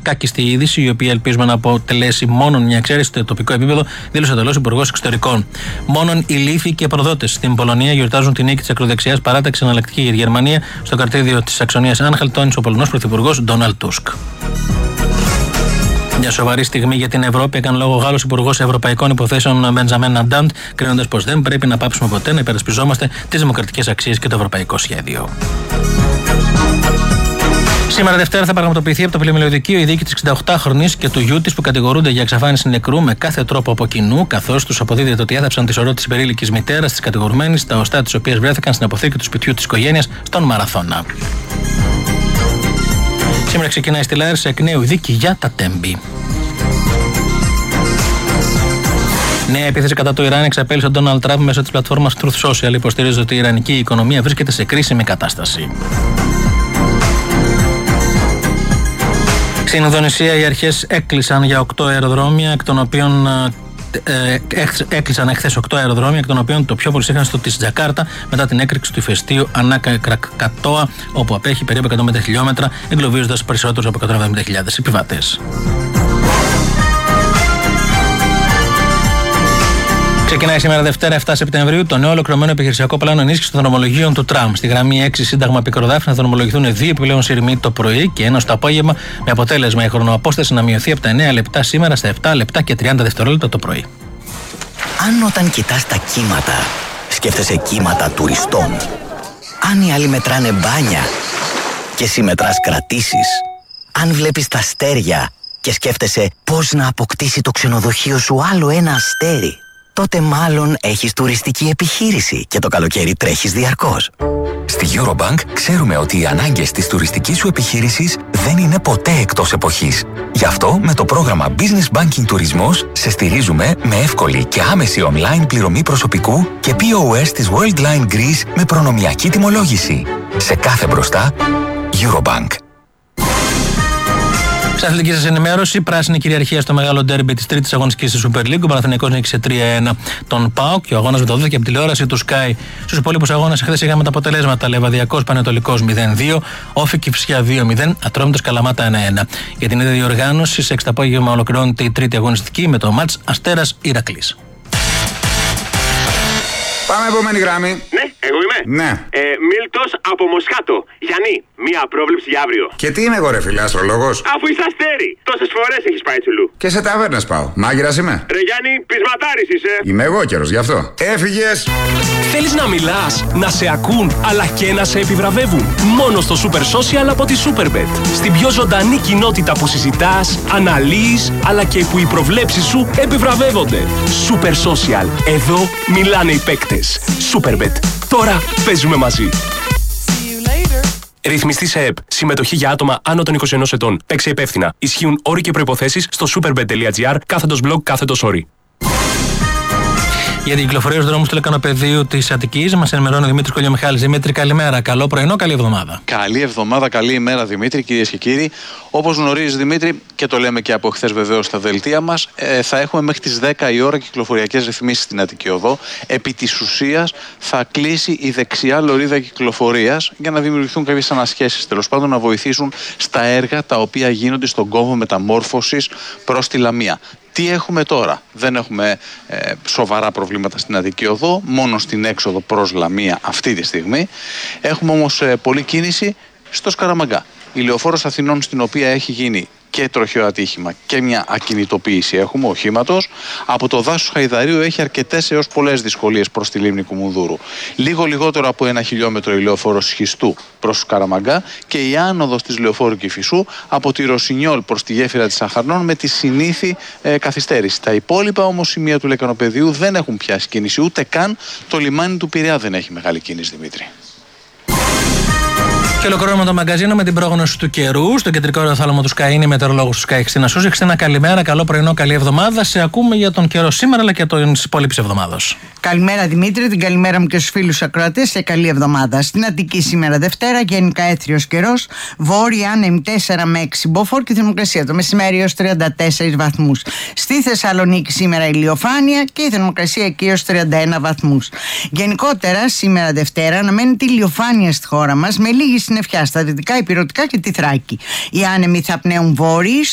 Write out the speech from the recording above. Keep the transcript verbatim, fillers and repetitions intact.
Κάκιστη είδηση, η οποία ελπίζουμε να αποτελέσει μόνον μια εξαίρεση στο τοπικό επίπεδο, δήλωσε εντελώς Υπουργός Εξωτερικών. Μόνον οι λύθοι και προδότες στην Πολωνία γιορτάζουν την νίκη της ακροδεξιάς παράταξης εναλλακτική για τη Γερμανία στο καρτίδιο της Σαξονίας Άνχαλτ, τόνισε ο Πολωνός Πρωθυπουργός Ντόναλντ Τούσκ. Μια σοβαρή στιγμή για την Ευρώπη έκανε λόγο ο Γάλλος Υπουργός Ευρωπαϊκών Υποθέσεων Μπεντζαμέν Αντάντ, κρίνοντας πως δεν πρέπει να πάψουμε ποτέ να υπερασπιζόμαστε τις δημοκρατικές αξίες και το ευρωπαϊκό σχέδιο. Σήμερα Δευτέρα θα πραγματοποιηθεί από το πλημμυλιωδικείο η δίκη της εξηνταοκτάχρονης και του γιού της που κατηγορούνται για εξαφάνιση νεκρού με κάθε τρόπο από κοινού, καθώς τους αποδίδεται ότι έθαψαν τη σωρό της υπερήλικης μητέρας της κατηγορουμένης, τα οστά της οποίας βρέθηκαν στην αποθήκη του σπιτιού της οικογένειας στον Μαραθώνα. Σήμερα ξεκινάει στη Λάρισα εκ νέου η δίκη για τα Τέμπη. Νέα επίθεση κατά το Ιράν εξαπέλυσε ο Ντόναλντ Τραμπ μέσω της πλατφόρμας Truth Social. Υποστηρίζει ότι η ιρανική οικονομία βρίσκεται σε κρίσιμη κατάσταση. Στην Ινδονησία οι αρχές έκλεισαν για οκτώ αεροδρόμια, εκ των οποίων ε, έκλεισαν εχθές οκτώ αεροδρόμια, εκ των οποίων το πιο πολυσύχναστο της Τζακάρτα μετά την έκρηξη του ηφαιστείου Ανάκα Κρακατόα, όπου απέχει περίπου εκατόν πέντε χιλιόμετρα, εγκλωβίζοντας περισσότερους από εκατόν εβδομήντα χιλιάδες επιβάτες. Ξεκινάει σήμερα Δευτέρα επτά Σεπτεμβρίου το νέο ολοκληρωμένο επιχειρησιακό πλάνο ενίσχυσης των δρομολογίων του τραμ. Στη γραμμή έξι Σύνταγμα Πικροδάφη να δρομολογηθούν δύο επιπλέον σειρμοί το πρωί και ένα το απόγευμα, με αποτέλεσμα η χρονοαπόσταση να μειωθεί από τα εννέα λεπτά σήμερα στα επτά λεπτά και τριάντα δευτερόλεπτα το πρωί. Αν όταν κοιτάς τα κύματα, σκέφτεσαι κύματα τουριστών. Αν οι άλλοι μετράνε μπάνια και εσύ μετράς κρατήσεις. Αν βλέπεις τα αστέρια και σκέφτεσαι πώς να αποκτήσει το ξενοδοχείο σου άλλο ένα αστέρι, τότε μάλλον έχεις τουριστική επιχείρηση και το καλοκαίρι τρέχεις διαρκώς. Στη Eurobank ξέρουμε ότι οι ανάγκες της τουριστικής σου επιχείρησης δεν είναι ποτέ εκτός εποχής. Γι' αυτό με το πρόγραμμα Business Banking Τουρισμός σε στηρίζουμε με εύκολη και άμεση online πληρωμή προσωπικού και πι ο ες της Worldline Greece με προνομιακή τιμολόγηση. Σε κάθε μπροστά, Eurobank. Σε αθλητική σας ενημέρωση, πράσινη κυριαρχία στο μεγάλο ντέρμπι της τρίτης αγωνιστικής της Super League. Ο Παναθηναϊκός νίκησε τρία ένα τον ΠΑΟΚ και ο αγώνας μεταδόθηκε από τηλεόραση του Sky. Στους υπόλοιπους αγώνες χθες είχαμε τα αποτελέσματα: Λεβαδιακός Πανετολικός μηδέν δύο, Όφη Κηφισιά δύο μηδέν, Ατρόμητος Καλαμάτα ένα ένα. Για την ίδια διοργάνωση, σε έξι το απόγευμα ολοκληρώνεται η τρίτη αγωνιστική με το μάτς Αστέρας Ηρακλής. Πάμε επόμενη γραμμή. Ναι, εγώ είμαι. Ναι. Ε, Μίλτος από Μοσχάτο. Γιάννη, μία πρόβλεψη για αύριο. Και τι είμαι εγώ, ρε φίλε, αστρολόγος? Αφού είσαι αστέρι, τόσες φορές έχεις πάει τσουλού. Και σε ταβέρνες πάω. Μάγειρας είμαι. Ρε Γιάννη, πεισματάρης είσαι. Είμαι εγώ καιρος, γι' αυτό. Έφυγες. Θέλεις να μιλάς, να σε ακούν, αλλά και να σε επιβραβεύουν? Μόνο στο Super Social από τη Superbet. Στην πιο ζωντανή κοινότητα που συζητάς, αναλύεις, αλλά και που οι προβλέψεις σου επιβραβεύονται. Super Social. Εδώ μιλάνε οι παίκτες. Superbet. Τώρα παίζουμε μαζί. Ρυθμιστή σε ΕΠ. Συμμετοχή για άτομα άνω των είκοσι ενός ετών. Παίξε υπεύθυνα. Ισχύουν όροι και προϋποθέσεις στο superbet.gr κάθετος blog κάθετος όροι. Για την κυκλοφορία στους δρόμους του Λεκανοπεδίου της Αττικής μας ενημερώνει ο Δημήτρης Κολιομιχάλης. Δημήτρη, καλημέρα. Καλό πρωινό, καλή εβδομάδα. Καλή εβδομάδα, καλή ημέρα, Δημήτρη, κυρίες και κύριοι. Όπως γνωρίζεις, Δημήτρη, και το λέμε και από χθες βεβαίως στα δελτία μας, ε, θα έχουμε μέχρι τις δέκα η ώρα κυκλοφοριακές ρυθμίσεις στην Αττική Οδό. Επί της ουσίας θα κλείσει η δεξιά λωρίδα κυκλοφορίας για να δημιουργηθούν κάποιες ανασχέσεις. Τέλος πάντων, να βοηθήσουν στα έργα τα οποία γίνονται στον κόμβο μεταμόρφωσης προς τη Λαμία. Τι έχουμε τώρα? Δεν έχουμε ε, σοβαρά προβλήματα στην Αττική Οδό, μόνο στην έξοδο προς Λαμία αυτή τη στιγμή. Έχουμε όμως ε, πολλή κίνηση στο Σκαραμαγκά. Η λεωφόρος Αθηνών, στην οποία έχει γίνει και τροχαίο ατύχημα και μια ακινητοποίηση έχουμε οχήματος. Από το δάσος Χαϊδαρίου έχει αρκετές έως πολλές δυσκολίες προς τη λίμνη Κουμουνδούρου. Λίγο λιγότερο από ένα χιλιόμετρο η λεωφόρος Σχιστού προς Καραμαγκά και η άνοδος της λεωφόρου Κηφισού από τη Ρωσινιόλ προς τη γέφυρα της Αχαρνών με τη συνήθη ε, καθυστέρηση. Τα υπόλοιπα όμως σημεία του Λεκανοπεδίου δεν έχουν πιάσει κίνηση, ούτε καν το λιμάνι του Πειραιά δεν έχει μεγάλη κίνηση, Δημήτρη. Και ολοκληρώνουμε το μαγκαζίνο με την πρόγνωση του καιρού. Στο κεντρικό αεροθάλαμο του Sky είναι η μετεωρολόγος του Sky Χριστίνα Σούζη. Χριστίνα, καλημέρα, καλό πρωινό, καλή εβδομάδα. Σε ακούμε για τον καιρό σήμερα αλλά και την υπόλοιπη εβδομάδα. Καλημέρα Δημήτρη, την καλημέρα μου και στους φίλους ακροατές σε καλή εβδομάδα. Στην Αττική σήμερα Δευτέρα, γενικά έθριος καιρός. Βόρεια άνεμη τέσσερα με έξι μποφόρ και θερμοκρασία το μεσημέρι έως τριάντα τέσσερις βαθμούς. Στη Θεσσαλονίκη σήμερα ηλιοφάνεια και η θερμοκρασία εκεί έως τριάντα ένα βαθμούς. Γενικότερα σήμερα Δευτέρα αναμένεται ηλιοφάνεια στη χώρα μας με λίγη συννεφιά στα δυτικά, ηπειρωτικά και τη Θράκη. Οι άνεμοι θα πνέουν βόρειοι